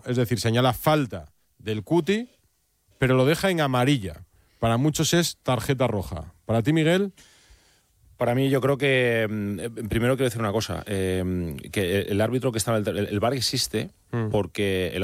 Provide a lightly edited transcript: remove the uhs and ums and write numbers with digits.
es decir, señala falta del Cuti, pero lo deja en amarilla. Para muchos es tarjeta roja. ¿Para ti, Miguel? Para mí, yo creo que primero quiero decir una cosa, que el árbitro que está en el VAR existe porque el